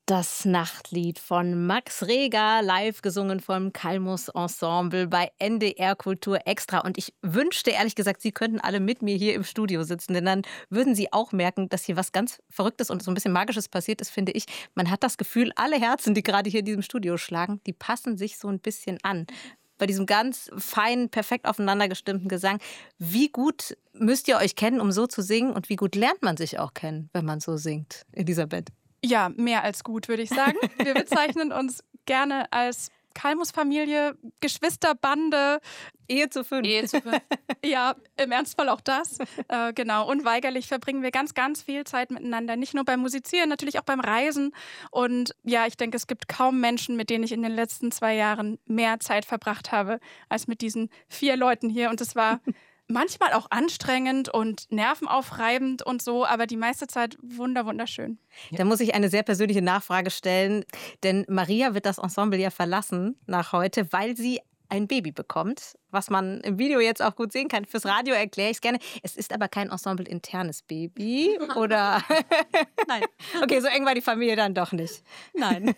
Das Nachtlied von Max Reger, live gesungen vom Calmus Ensemble bei NDR Kultur Extra. Und ich wünschte ehrlich gesagt, Sie könnten alle mit mir hier im Studio sitzen, denn dann würden Sie auch merken, dass hier was ganz Verrücktes und so ein bisschen Magisches passiert ist, finde ich. Man hat das Gefühl, alle Herzen, die gerade hier in diesem Studio schlagen, die passen sich so ein bisschen an. Bei diesem ganz feinen, perfekt aufeinander gestimmten Gesang. Wie gut müsst ihr euch kennen, um so zu singen? Und wie gut lernt man sich auch kennen, wenn man so singt, Elisabeth? Ja, mehr als gut, würde ich sagen. Wir bezeichnen uns gerne als Calmus-Familie, Geschwisterbande. Ehe zu fünf. Ehe zu fünf. Ja, im Ernstfall auch das. Genau. Unweigerlich verbringen wir ganz, ganz viel Zeit miteinander. Nicht nur beim Musizieren, natürlich auch beim Reisen. Und ja, ich denke, es gibt kaum Menschen, mit denen ich in den letzten 2 Jahren mehr Zeit verbracht habe, als mit diesen 4 Leuten hier. Und es war manchmal auch anstrengend und nervenaufreibend und so, aber die meiste Zeit wunderschön. Da muss ich eine sehr persönliche Nachfrage stellen, denn Maria wird das Ensemble ja verlassen nach heute, weil sie ein Baby bekommt, was man im Video jetzt auch gut sehen kann. Fürs Radio erkläre ich es gerne. Es ist aber kein Ensemble-internes Baby, oder? Nein. Okay, so eng war die Familie dann doch nicht. Nein.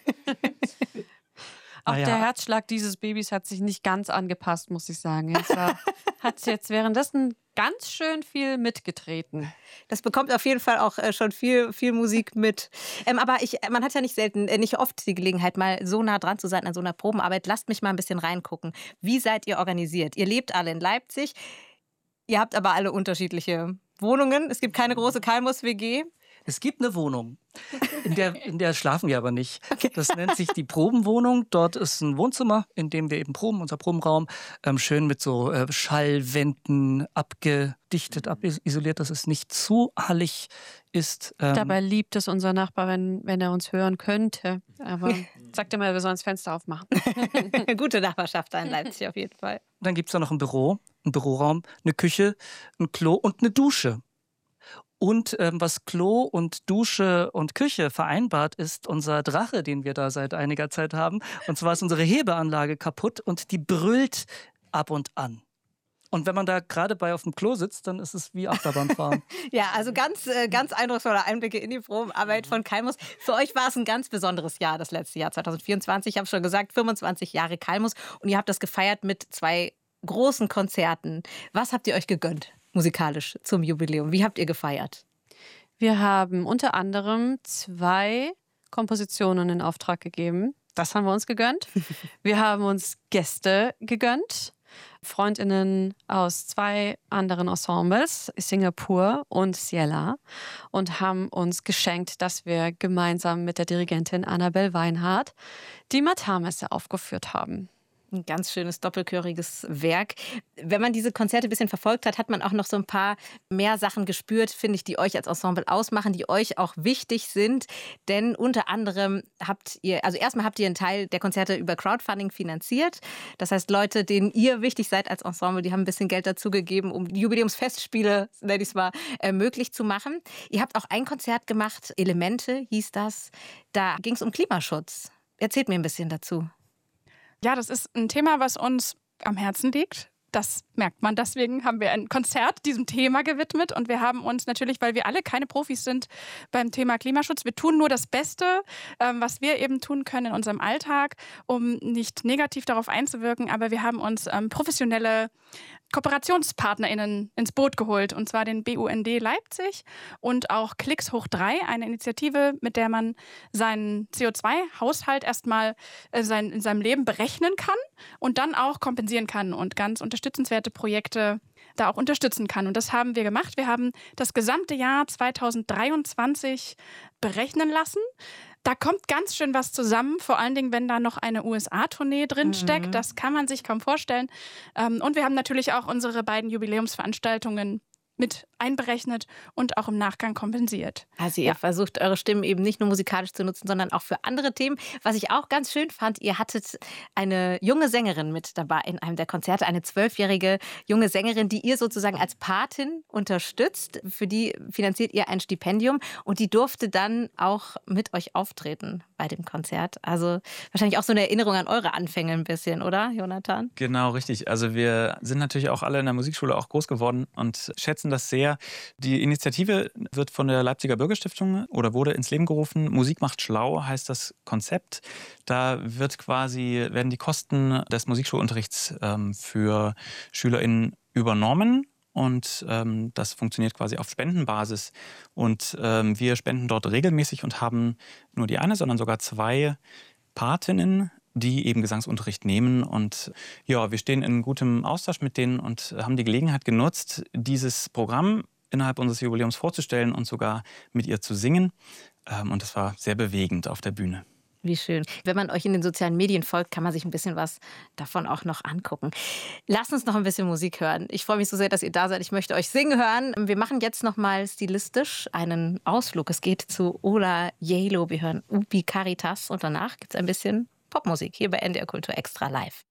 Auch der Herzschlag dieses Babys hat sich nicht ganz angepasst, muss ich sagen. Hat jetzt währenddessen ganz schön viel mitgetreten. Das bekommt auf jeden Fall auch schon viel Musik mit. Aber man hat ja nicht oft die Gelegenheit, mal so nah dran zu sein an so einer Probenarbeit. Lasst mich mal ein bisschen reingucken. Wie seid ihr organisiert? Ihr lebt alle in Leipzig. Ihr habt aber alle unterschiedliche Wohnungen. Es gibt keine große Calmus-WG. Es gibt eine Wohnung, in der schlafen wir aber nicht. Okay. Das nennt sich die Probenwohnung. Dort ist ein Wohnzimmer, in dem wir eben proben, unser Probenraum. Schön mit so Schallwänden abgedichtet, abisoliert, dass es nicht zu hallig ist. Dabei liebt es unser Nachbar, wenn er uns hören könnte. Aber sagt immer, wir sollen das Fenster aufmachen. Gute Nachbarschaft da in Leipzig auf jeden Fall. Dann gibt es da noch ein Büro, einen Büroraum, eine Küche, ein Klo und eine Dusche. Und was Klo und Dusche und Küche vereinbart, ist unser Drache, den wir da seit einiger Zeit haben. Und zwar ist unsere Hebeanlage kaputt und die brüllt ab und an. Und wenn man da gerade auf dem Klo sitzt, dann ist es wie Achterbahnfahren. Ja, also ganz eindrucksvolle Einblicke in die Probenarbeit von Calmus. Für euch war es ein ganz besonderes Jahr, das letzte Jahr 2024. Ich habe schon gesagt, 25 Jahre Calmus. Und ihr habt das gefeiert mit 2 großen Konzerten. Was habt ihr euch gegönnt? Musikalisch zum Jubiläum. Wie habt ihr gefeiert? Wir haben unter anderem 2 Kompositionen in Auftrag gegeben. Das haben wir uns gegönnt. Wir haben uns Gäste gegönnt. FreundInnen aus 2 anderen Ensembles, Singapur und Ciela, und haben uns geschenkt, dass wir gemeinsam mit der Dirigentin Annabel Weinhardt die Matar-Messe aufgeführt haben. Ein ganz schönes doppelchöriges Werk. Wenn man diese Konzerte ein bisschen verfolgt hat, hat man auch noch so ein paar mehr Sachen gespürt, finde ich, die euch als Ensemble ausmachen, die euch auch wichtig sind. Denn unter anderem habt ihr einen Teil der Konzerte über Crowdfunding finanziert. Das heißt, Leute, denen ihr wichtig seid als Ensemble, die haben ein bisschen Geld dazugegeben, um die Jubiläumsfestspiele, nenne ich es mal, möglich zu machen. Ihr habt auch ein Konzert gemacht, Elemente hieß das. Da ging es um Klimaschutz. Erzählt mir ein bisschen dazu. Ja, das ist ein Thema, was uns am Herzen liegt. Das merkt man. Deswegen haben wir ein Konzert diesem Thema gewidmet. Und wir haben uns natürlich, weil wir alle keine Profis sind beim Thema Klimaschutz, wir tun nur das Beste, was wir eben tun können in unserem Alltag, um nicht negativ darauf einzuwirken. Aber wir haben uns professionelle KooperationspartnerInnen ins Boot geholt, und zwar den BUND Leipzig und auch Klicks hoch 3, eine Initiative, mit der man seinen CO2-Haushalt erstmal in seinem Leben berechnen kann und dann auch kompensieren kann und ganz unterstützenswerte Projekte da auch unterstützen kann. Und das haben wir gemacht. Wir haben das gesamte Jahr 2023 berechnen lassen. Da kommt ganz schön was zusammen, vor allen Dingen, wenn da noch eine USA-Tournee drin steckt. Das kann man sich kaum vorstellen. Und wir haben natürlich auch unsere beiden Jubiläumsveranstaltungen mit einberechnet und auch im Nachgang kompensiert. Also ihr versucht, eure Stimmen eben nicht nur musikalisch zu nutzen, sondern auch für andere Themen. Was ich auch ganz schön fand, ihr hattet eine junge Sängerin mit dabei in einem der Konzerte, eine 12-jährige junge Sängerin, die ihr sozusagen als Patin unterstützt. Für die finanziert ihr ein Stipendium und die durfte dann auch mit euch auftreten bei dem Konzert. Also wahrscheinlich auch so eine Erinnerung an eure Anfänge ein bisschen, oder, Jonathan? Genau, richtig. Also wir sind natürlich auch alle in der Musikschule auch groß geworden und schätzen das sehr, sehr. Die Initiative wird von der Leipziger Bürgerstiftung oder wurde ins Leben gerufen. Musik macht schlau heißt das Konzept. Da werden die Kosten des Musikschulunterrichts für SchülerInnen übernommen. Und das funktioniert quasi auf Spendenbasis. Und wir spenden dort regelmäßig und haben nur die eine, sondern sogar 2 Patinnen, die eben Gesangsunterricht nehmen. Und ja, wir stehen in gutem Austausch mit denen und haben die Gelegenheit genutzt, dieses Programm innerhalb unseres Jubiläums vorzustellen und sogar mit ihr zu singen. Und das war sehr bewegend auf der Bühne. Wie schön. Wenn man euch in den sozialen Medien folgt, kann man sich ein bisschen was davon auch noch angucken. Lasst uns noch ein bisschen Musik hören. Ich freue mich so sehr, dass ihr da seid. Ich möchte euch singen hören. Wir machen jetzt noch mal stilistisch einen Ausflug. Es geht zu Ola Yalo. Wir hören Ubi Caritas und danach gibt es ein bisschen Popmusik hier bei NDR Kultur Extra live.